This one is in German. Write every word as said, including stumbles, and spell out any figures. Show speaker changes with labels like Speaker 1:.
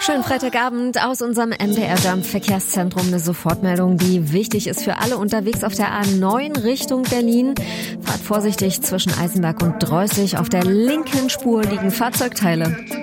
Speaker 1: Schönen Freitagabend aus unserem M D R Jump Verkehrszentrum. Eine Sofortmeldung, die wichtig ist für alle unterwegs auf der A neun Richtung Berlin. Fahrt vorsichtig zwischen Eisenberg und Dreußig. Auf der linken Spur liegen Fahrzeugteile.